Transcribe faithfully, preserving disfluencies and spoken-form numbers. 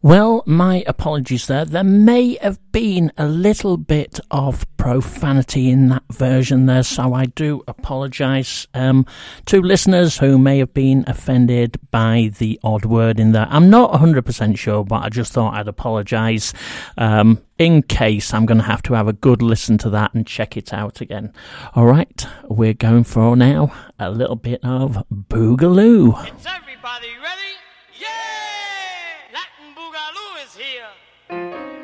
Well, my apologies there. There may have been a little bit of profanity in that version there, so I do apologise um, to listeners who may have been offended by the odd word in there. I'm not one hundred percent sure, but I just thought I'd apologise um, in case I'm going to have to have a good listen to that and check it out again. All right, we're going for now a little bit of Boogaloo. It's everybody